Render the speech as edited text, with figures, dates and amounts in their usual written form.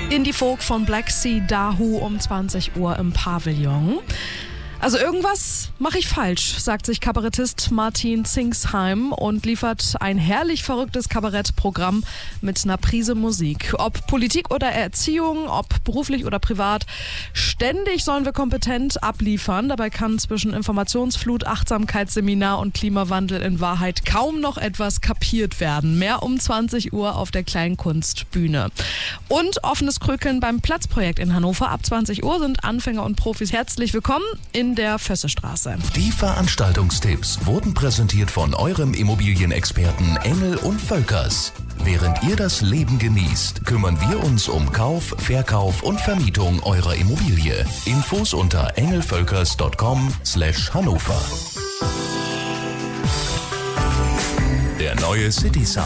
Indie-Folk von Black Sea Dahu um 20 Uhr im Pavillon. Also irgendwas mache ich falsch, sagt sich Kabarettist Martin Zingsheim und liefert ein herrlich verrücktes Kabarettprogramm mit einer Prise Musik. Ob Politik oder Erziehung, ob beruflich oder privat, ständig sollen wir kompetent abliefern. Dabei kann zwischen Informationsflut, Achtsamkeitsseminar und Klimawandel in Wahrheit kaum noch etwas kapiert werden. Mehr um 20 Uhr auf der Kleinkunstbühne. Und offenes Krökeln beim Platzprojekt in Hannover. Ab 20 Uhr sind Anfänger und Profis herzlich willkommen in der Vössestraße. Die Veranstaltungstipps wurden präsentiert von eurem Immobilienexperten Engel und Völkers. Während ihr das Leben genießt, kümmern wir uns um Kauf, Verkauf und Vermietung eurer Immobilie. Infos unter engelvölkers.com/Hannover. Der neue City Sound.